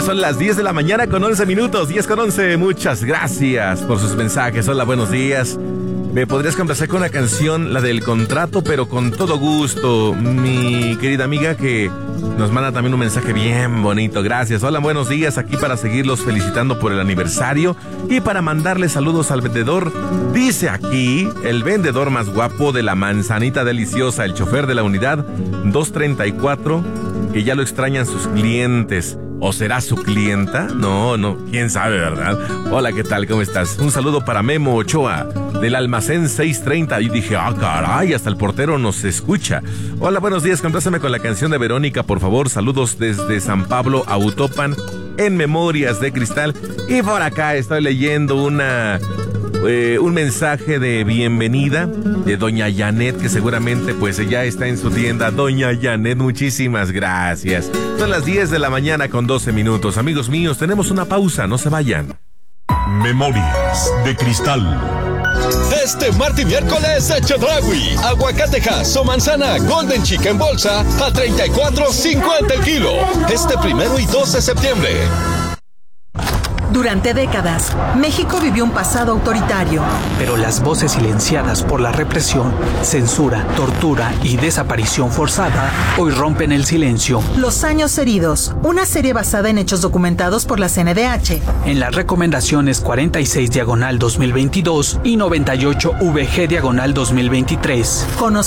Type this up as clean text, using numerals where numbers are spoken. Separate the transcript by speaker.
Speaker 1: son las 10 de la mañana con 11 minutos, 10 con 11. Muchas gracias por sus mensajes. Hola, buenos días. ¿Me podrías complacer con una canción, la del contrato, pero con todo gusto? Mi querida amiga que nos manda también un mensaje bien bonito. Gracias. Hola, buenos días. Aquí para seguirlos felicitando por el aniversario y para mandarle saludos al vendedor. Dice aquí, el vendedor más guapo de la manzanita deliciosa, el chofer de la unidad 234, que ya lo extrañan sus clientes. ¿O será su clienta? No, quién sabe, ¿verdad? Hola, ¿qué tal? ¿Cómo estás? Un saludo para Memo Ochoa, del almacén 630. Y dije, caray, hasta el portero nos escucha. Hola, buenos días, complázame con la canción de Verónica, por favor. Saludos desde San Pablo, Autopan, en Memorias de Cristal. Y por acá estoy leyendo un mensaje de bienvenida de doña Janet, que seguramente pues ya está en su tienda. Doña Janet, muchísimas gracias. Son las 10 de la mañana con 12 minutos. Amigos míos, tenemos una pausa, no se vayan.
Speaker 2: Memorias de Cristal.
Speaker 3: Este martes y miércoles de Chedraui, aguacatejas o manzana Golden Chica en bolsa a $34.50 el kilo. Este 1 y 2 de septiembre.
Speaker 4: Durante décadas, México vivió un pasado autoritario.
Speaker 5: Pero las voces silenciadas por la represión, censura, tortura y desaparición forzada hoy rompen el silencio.
Speaker 4: Los años heridos, una serie basada en hechos documentados por la CNDH.
Speaker 5: En las recomendaciones 46/2022 y 98/VG/2023.